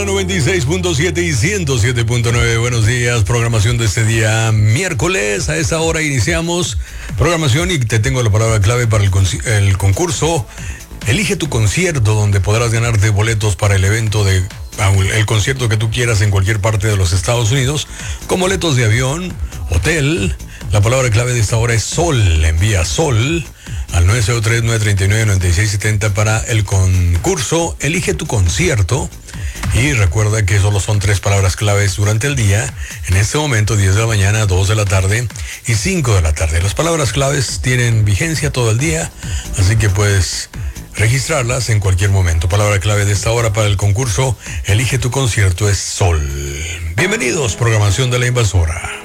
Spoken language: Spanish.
96.7 y 107.9. Buenos días, programación de este día miércoles. A esa hora iniciamos programación y te tengo la palabra clave para el concurso Elige tu concierto, donde podrás ganarte boletos para el evento el concierto que tú quieras en cualquier parte de los Estados Unidos, con boletos de avión, hotel. La palabra clave de esta hora es sol. Envía sol al 903-939-9670 para el concurso Elige tu concierto. Y recuerda que solo son 3 palabras claves durante el día. En este momento, 10 de la mañana, 2 de la tarde y 5 de la tarde. Las palabras claves tienen vigencia todo el día, así que puedes registrarlas en cualquier momento. Palabra clave de esta hora para el concurso Elige tu concierto es sol. Bienvenidos, programación de La Invasora.